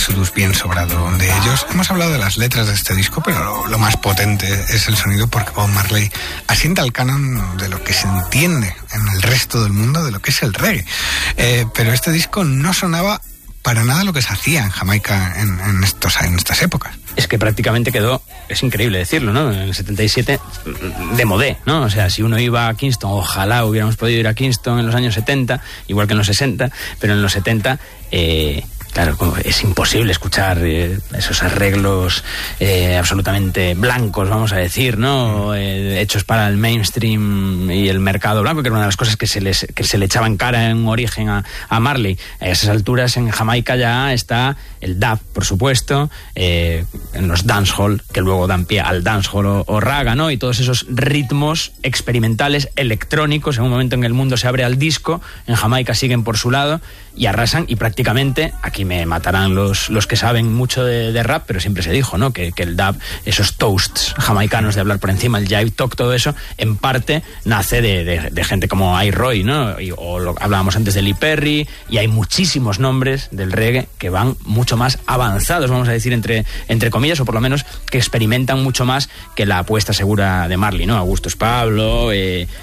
Exodus bien sobrado de ellos. Hemos hablado de las letras de este disco, pero lo más potente es el sonido, porque Bob Marley asienta el canon de lo que se entiende en el resto del mundo de lo que es el reggae. Pero este disco no sonaba para nada lo que se hacía en Jamaica en estas épocas. Es que prácticamente quedó, es increíble decirlo, ¿no? En el 77 de modé, ¿no? O sea, si uno iba a Kingston, ojalá hubiéramos podido ir a Kingston en los años 70, igual que en los 60, pero en los 70... claro, es imposible escuchar esos arreglos absolutamente blancos, vamos a decir, ¿no? Hechos para el mainstream y el mercado blanco, que era una de las cosas que se le echaba en cara en origen a Marley. A esas alturas en Jamaica ya está el dub, por supuesto, en los dancehall, que luego dan pie al dancehall o raga, ¿no? Y todos esos ritmos experimentales electrónicos, en un momento en que el mundo se abre al disco, en Jamaica siguen por su lado y arrasan, y prácticamente, aquí me matarán los que saben mucho de rap, pero siempre se dijo, ¿no? Que el dub, esos toasts jamaicanos de hablar por encima, el jive talk, todo eso, en parte nace de gente como I-Roy, ¿no? Hablábamos antes de Lee Perry, y hay muchísimos nombres del reggae que van mucho más avanzados, vamos a decir, entre comillas, o por lo menos que experimentan mucho más que la apuesta segura de Marley, ¿no? Augustus Pablo,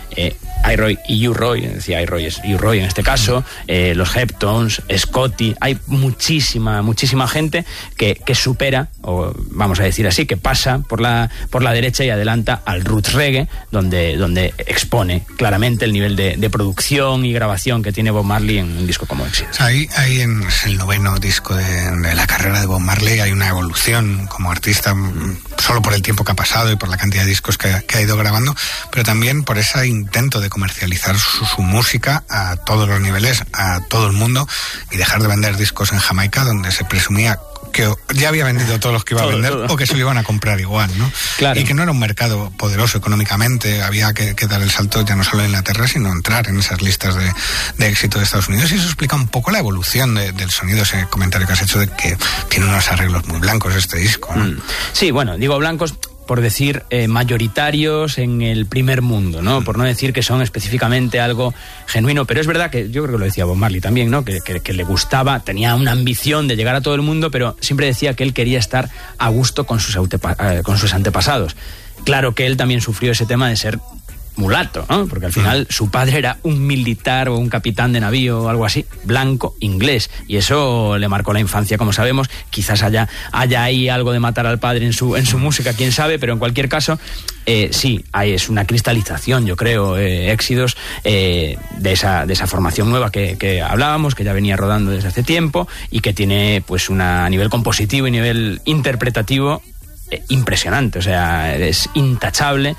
I-Roy y U-Roy, decía I-Roy, es U-Roy en este caso, los Heptones, Scotty, hay muchísima gente que supera, o vamos a decir así, que pasa por la derecha y adelanta al roots reggae, donde expone claramente el nivel de producción y grabación que tiene Bob Marley en un disco como Exodus. Ahí en el 9º disco de la carrera de Bob Marley hay una evolución como artista, solo por el tiempo que ha pasado y por la cantidad de discos que ha ido grabando, pero también por ese intento de comercializar su música a todos los niveles, a todo el mundo, y dejar de vender discos en Jamaica, donde se presumía que ya había vendido todos los que iba a vender, o que se lo iban a comprar igual, ¿no? Claro. Y que no era un mercado poderoso económicamente, había que dar el salto ya no solo en Inglaterra, sino entrar en esas listas de éxito de Estados Unidos, y eso explica un poco la evolución del sonido, ese comentario que has hecho de que tiene unos arreglos muy blancos este disco, ¿no? Sí, bueno, digo blancos por decir mayoritarios en el primer mundo, ¿no? Por no decir que son específicamente algo genuino, pero es verdad que yo creo que lo decía Bob Marley también, ¿no? Que le gustaba, tenía una ambición de llegar a todo el mundo, pero siempre decía que él quería estar a gusto con sus antepasados. Claro que él también sufrió ese tema de ser mulato, ¿no? Porque al final su padre era un militar o un capitán de navío o algo así, blanco, inglés, y eso le marcó la infancia, como sabemos. Quizás haya ahí algo de matar al padre en su música, quién sabe, pero en cualquier caso sí, es una cristalización, yo creo, Exodus, de esa formación nueva que hablábamos, que ya venía rodando desde hace tiempo y que tiene pues a nivel compositivo y nivel interpretativo impresionante, o sea, es intachable,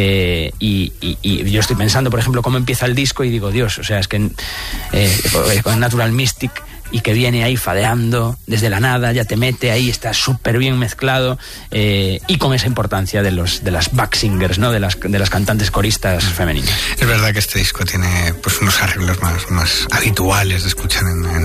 y yo estoy pensando, por ejemplo, cómo empieza el disco y digo, Dios, o sea, es que con Natural Mystic, y que viene ahí fadeando desde la nada, ya te mete ahí, está súper bien mezclado, y con esa importancia de las back singers, ¿no? de las cantantes coristas femeninas. Es verdad que este disco tiene pues unos arreglos más habituales de escuchar en